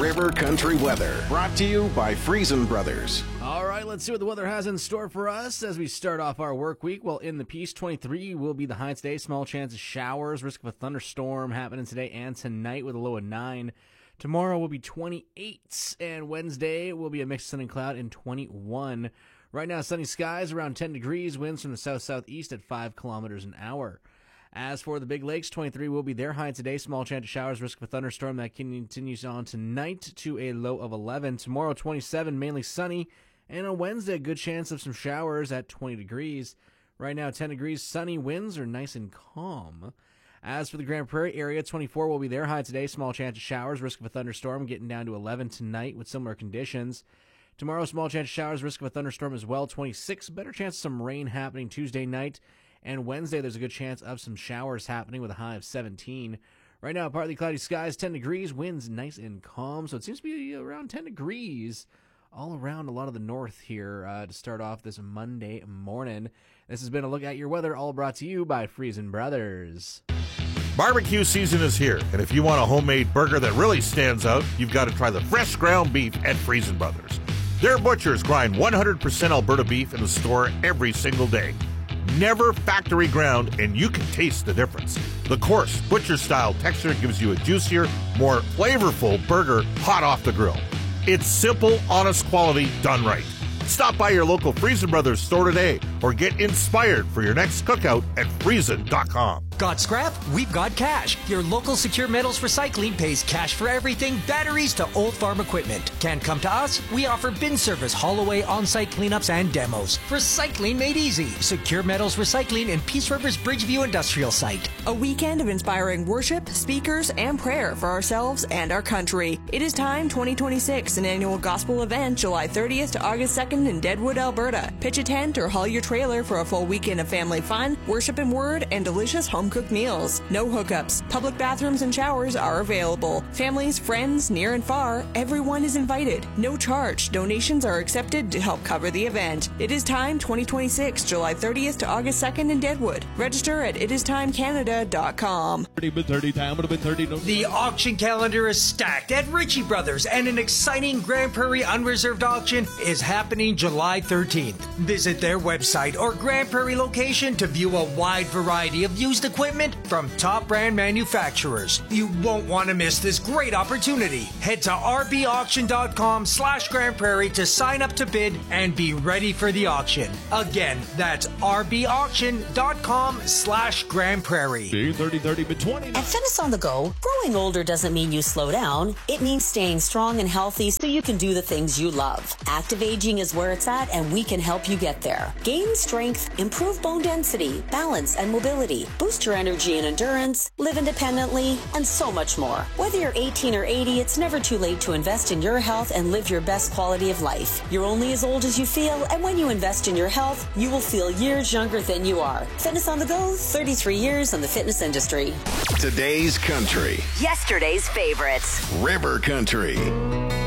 River Country weather, brought to you by Friesen Brothers. All right, let's see what the weather has in store for us as we start off our work week. Well, in the Peace, 23 will be the high today. Small chance of showers, risk of a thunderstorm happening today and tonight with a low of 9. Tomorrow will be 28, and Wednesday will be a mix of sun and cloud in 21. Right now, sunny skies around 10 degrees, winds from the south-southeast at 5 kilometers an hour. As for the Big Lakes, 23 will be their high today. Small chance of showers, risk of a thunderstorm that continues on tonight to a low of 11. Tomorrow, 27, mainly sunny. And on Wednesday, a good chance of some showers at 20 degrees. Right now, 10 degrees, sunny, winds are nice and calm. As for the Grand Prairie area, 24 will be their high today. Small chance of showers, risk of a thunderstorm, getting down to 11 tonight with similar conditions. Tomorrow, small chance of showers, risk of a thunderstorm as well, 26. Better chance of some rain happening Tuesday night. And Wednesday, there's a good chance of some showers happening with a high of 17. Right now, partly cloudy skies, 10 degrees, winds nice and calm. So it seems to be around 10 degrees all around a lot of the north here to start off this Monday morning. This has been a look at your weather, all brought to you by Friesen Brothers. Barbecue season is here, and if you want a homemade burger that really stands out, you've got to try the fresh ground beef at Friesen Brothers. Their butchers grind 100% Alberta beef in the store every single day. Never factory ground, and you can taste the difference. The coarse, butcher-style texture gives you a juicier, more flavorful burger hot off the grill. It's simple, honest quality done right. Stop by your local Friesen Brothers store today or get inspired for your next cookout at Friesen.com. Got scrap? We've got cash. Your local Secure Metals Recycling pays cash for everything, batteries to old farm equipment. Can't come to us? We offer bin service, haul away, on-site cleanups, and demos. Recycling made easy. Secure Metals Recycling in Peace River's Bridgeview Industrial Site. A weekend of inspiring worship, speakers, and prayer for ourselves and our country. It is Time 2026, an annual gospel event July 30th to August 2nd in Deadwood, Alberta. Pitch a tent or haul your trailer for a full weekend of family fun, worship and word, and delicious home-cooked meals. No hookups. Public bathrooms and showers are available. Families, friends, near and far, everyone is invited. No charge. Donations are accepted to help cover the event. It is Time 2026, July 30th to August 2nd in Deadwood. Register at itistimecanada.com. The auction calendar is stacked at Ritchie Brothers, and an exciting Grand Prairie unreserved auction is happening July 13th. Visit their website or Grand Prairie location to view a wide variety of used equipment from top brand manufacturers. You won't want to miss this great opportunity. Head to rbauction.com/Grand Prairie to sign up to bid and be ready for the auction. Again, that's rbauction.com/Grand Prairie. At Fitness on the Go, growing older doesn't mean you slow down. It means staying strong and healthy so you can do the things you love. Active aging is where it's at, and we can help you get there. Gain strength, improve bone density, balance, and mobility, boost your energy and endurance, live independently, and so much more. Whether you're 18 or 80, it's never too late to invest in your health and live your best quality of life. You're only as old as you feel, and when you invest in your health, you will feel years younger than you are. Fitness on the Go, 33 years in the fitness industry. Today's country. Yesterday's favorites. River Country.